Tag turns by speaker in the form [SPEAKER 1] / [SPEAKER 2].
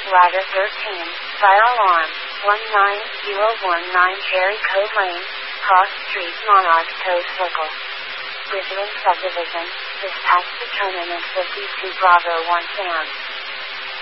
[SPEAKER 1] Ladder 13, Fire Alarm, 19019 Cherry Cove Lane, Cross Street, Monarch Cove Circle. Bridgeland Subdivision, dispatch to terminus 52 Bravo 1 Sam.